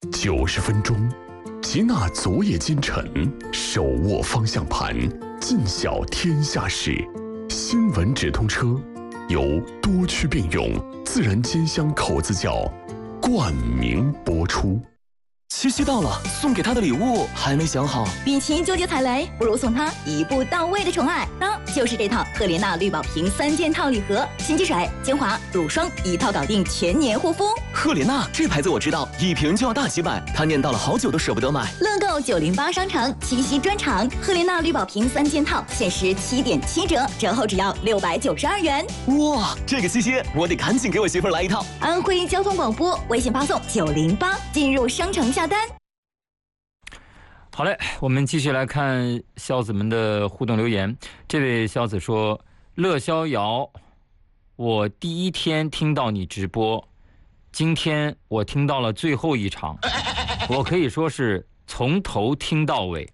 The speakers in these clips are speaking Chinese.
90分钟，吉娜昨夜今晨，手握方向盘，尽晓天下事。新闻直通车，由多区并用自然煎香口子窖冠名播出。 七夕到了，送给他的礼物还没想好。 与其纠结踩雷，不如送他一步到位的宠爱，那就是这套赫莲娜绿宝瓶3件套礼盒，洗洁水、精华、乳霜一套搞定，全年护肤。 赫莲娜这牌子我知道，一瓶就要大几百，他念叨了好久都舍不得买。 乐购908商城七夕专场，赫莲娜绿宝瓶3件套限时7.7折，折后只要692元。 哇，这个七夕我得赶紧给我媳妇儿来一套。 安徽交通广播微信发送908，进入商城下单。 好嘞，我们继续来看孝子们的互动留言。这位孝子说：乐逍遥，我第一天听到你直播，今天我听到了最后一场，我可以说是从头听到尾。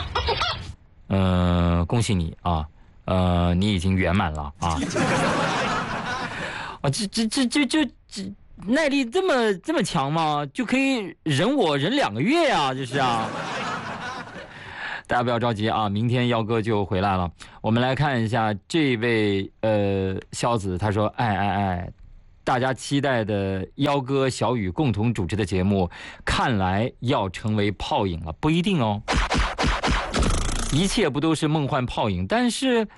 恭喜你啊，你已经圆满了啊！啊，这耐力这么强吗？就可以忍我忍2个月啊，这是啊。大家不要着急啊，明天妖哥就回来了。我们来看一下这位孝子，他说：大家期待的妖哥小雨共同主持的节目，看来要成为泡影了，不一定哦。一切不都是梦幻泡影，但是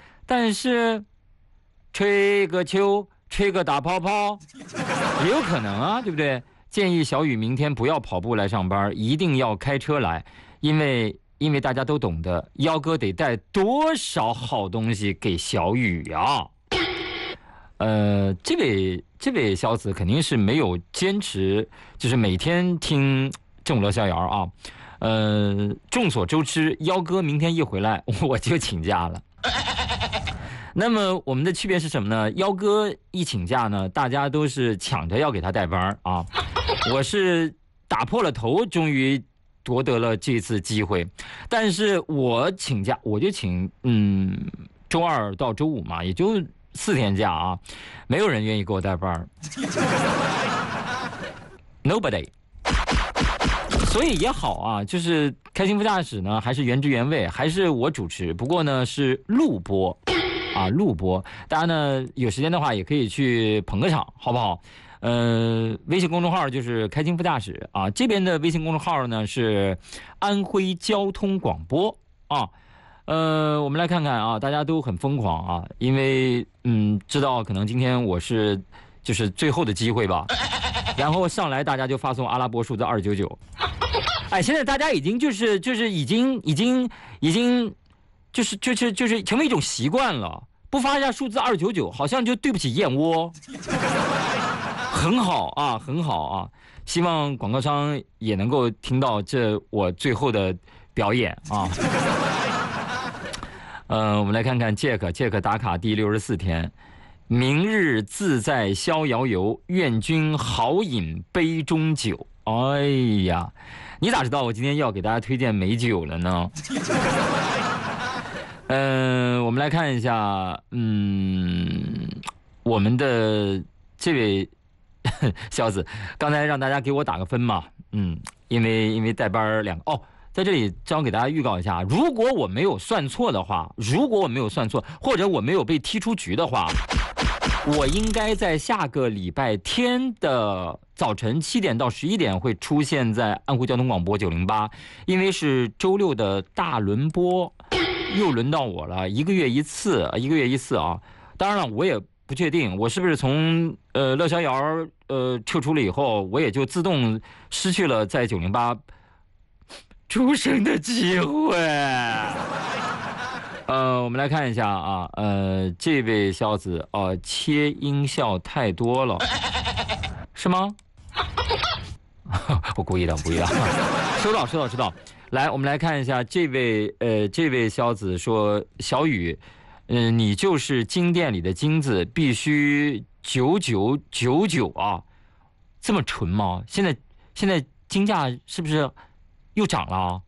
吹个秋，吹个大泡泡，也有可能啊，对不对？建议小雨明天不要跑步来上班，一定要开车来，因为大家都懂得，妖哥得带多少好东西给小雨啊！这位小子肯定是没有坚持，就是每天听正午乐逍遥啊。众所周知，妖哥明天一回来我就请假了。那么我们的区别是什么呢？妖哥一请假呢，大家都是抢着要给他带班啊。我是打破了头，终于夺得了这次机会，但是我请假，我就请周2到周5嘛，也就4天假啊，没有人愿意给我带班，nobody。所以也好啊，就是开心副驾驶呢，还是原汁原味，还是我主持，不过呢是录播啊，录播。大家呢有时间的话也可以去捧个场，好不好？微信公众号就是开心副驾驶啊，这边的微信公众号呢是安徽交通广播啊。我们来看看啊，大家都很疯狂啊，因为知道可能今天我是就是最后的机会吧，然后上来大家就发送阿拉伯数字299。哎，现在大家已经就是已经就是成为一种习惯了，不发一下数字299，好像就对不起燕窝。很好啊，很好啊！希望广告商也能够听到这我最后的表演啊。我们来看看 Jack 打卡第64天，明日自在逍遥游，愿君好饮杯中酒。哎呀，你咋知道我今天要给大家推荐美酒了呢？我们来看一下，我们的这位孝子，刚才让大家给我打个分嘛，因为带班2个哦，在这里正好给大家预告一下，如果我没有算错的话，或者我没有被踢出局的话，我应该在下个礼拜天的早晨7点到11点会出现在安徽交通广播908，因为是周6的大轮播，又轮到我了，1个月一次啊。当然了，我也不确定我是不是从乐逍遥撤出了以后，我也就自动失去了在908出生的机会。我们来看一下啊，这位孝子切音效太多了，是吗？我故意的。收到。来，我们来看一下这位孝子说，小雨，你就是金店里的金子，必须9999啊，这么纯吗？现在金价是不是又涨了啊？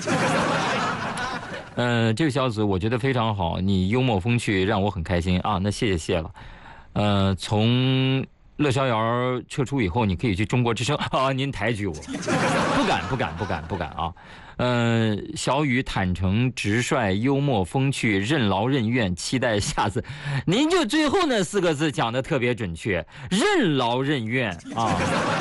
这位小子我觉得非常好，你幽默风趣让我很开心啊，那谢谢了。从乐逍遥撤出以后，你可以去中国之声啊，您抬举我，不敢啊。小雨坦诚直率，幽默风趣，任劳任怨，期待下次。您就最后那4个字讲的特别准确，任劳任怨啊。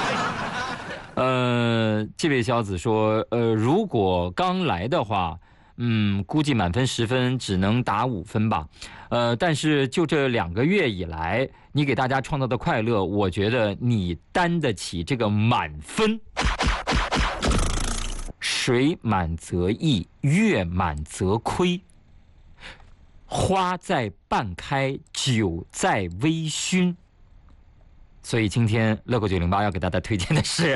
这位小子说，如果刚来的话，估计满分10分只能打5分吧。但是就这2个月以来，你给大家创造的快乐，我觉得你担得起这个满分。水满则溢，月满则亏。花在半开，酒在微醺。所以今天乐购908要给大家推荐的是，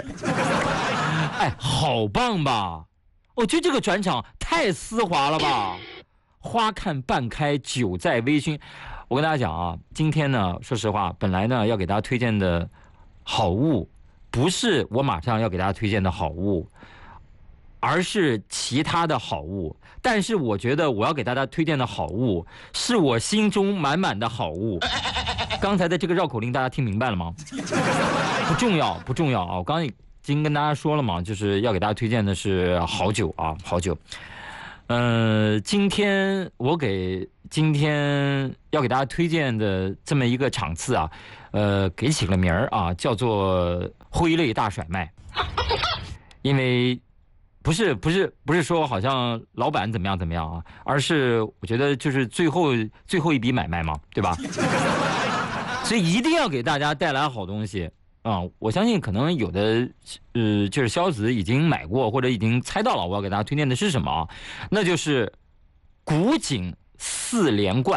好棒吧！我觉得这个转场太丝滑了吧！花看半开，酒在微醺。我跟大家讲啊，今天呢，说实话，本来呢要给大家推荐的好物，不是我马上要给大家推荐的好物，而是其他的好物。但是我觉得我要给大家推荐的好物，是我心中满满的好物。刚才的这个绕口令大家听明白了吗？不重要啊！我刚才已经跟大家说了嘛，就是要给大家推荐的是好酒啊，好酒。今天要给大家推荐的这么一个场次啊，给起个名儿啊，叫做挥泪大甩卖。因为不是说好像老板怎么样啊，而是我觉得就是最后一笔买卖嘛，对吧？所以一定要给大家带来好东西啊！我相信可能有的就是肖子已经买过或者已经猜到了，我要给大家推荐的是什么啊？那就是古井4连冠，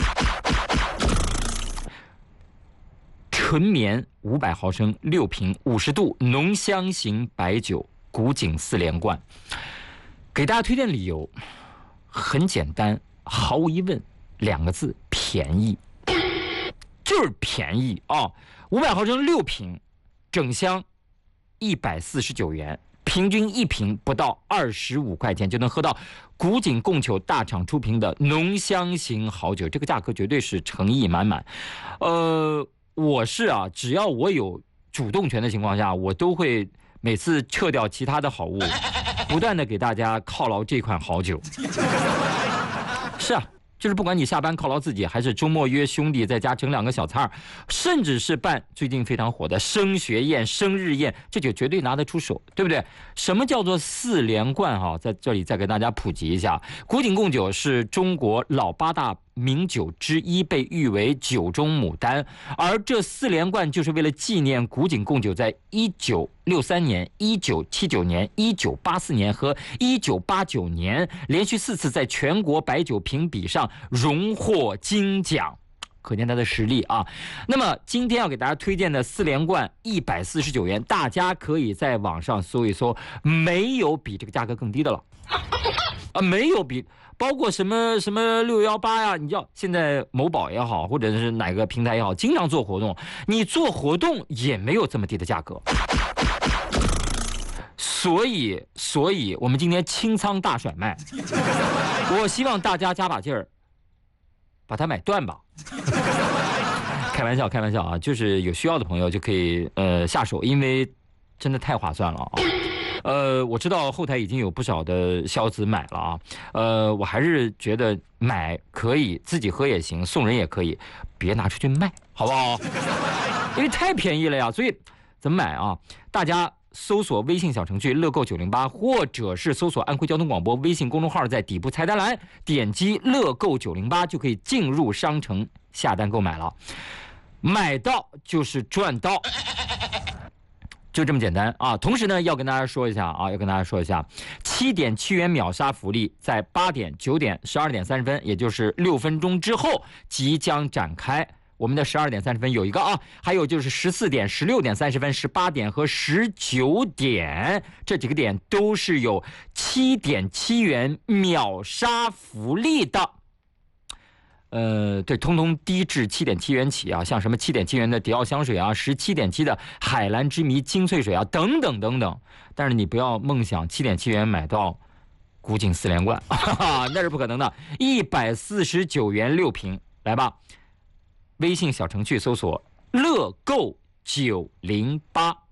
纯棉500毫升6瓶50度浓香型白酒，古井4连冠。给大家推荐理由很简单，毫无疑问2个字：便宜。就是便宜啊！500毫升6瓶，整箱149元，平均1瓶不到25块钱就能喝到古井贡酒大厂出品的浓香型好酒，这个价格绝对是诚意满满。我是啊，只要我有主动权的情况下，我都会每次撤掉其他的好物，不断的给大家犒劳这款好酒。是啊。就是不管你下班犒劳自己，还是周末约兄弟在家整2个小菜，甚至是办最近非常火的升学宴、生日宴，这就绝对拿得出手，对不对？什么叫做4连冠啊？在这里再给大家普及一下，古井贡酒是中国老8大名酒之一，被誉为酒中牡丹。而这4连冠就是为了纪念古井贡酒在1963年、1979年、1984年和1989年连续4次在全国白酒评比上荣获金奖，可见它的实力啊。那么今天要给大家推荐的4连冠149元，大家可以在网上搜一搜，没有比这个价格更低的了啊，没有比。包括什么618呀，你要现在某宝也好，或者是哪个平台也好，经常做活动，你做活动也没有这么低的价格。所以我们今天清仓大甩卖，我希望大家加把劲儿，把它买断吧。开玩笑啊，就是有需要的朋友就可以下手，因为真的太划算了啊。我知道后台已经有不少的肖子买了啊，我还是觉得买可以，自己喝也行，送人也可以，别拿出去卖，好不好？因为太便宜了呀，所以怎么买啊？大家搜索微信小程序乐购908，或者是搜索安徽交通广播微信公众号，在底部菜单栏点击乐购908就可以进入商城下单购买了，买到就是赚到。就这么简单啊！同时呢，要跟大家说一下，7.7元秒杀福利在8点、9点、12点30分，也就是6分钟之后即将展开。我们的12点30分有一个啊，还有就是14点、16点30分、18点和19点这几个点都是有7.7元秒杀福利的。对，通通低至7.7元起啊，像什么7.7元的迪奥香水啊，17.7的海蓝之谜精粹水啊，等等等等。但是你不要梦想7.7元买到古井4连冠，那是不可能的。149元6瓶，来吧！微信小程序搜索乐购 908。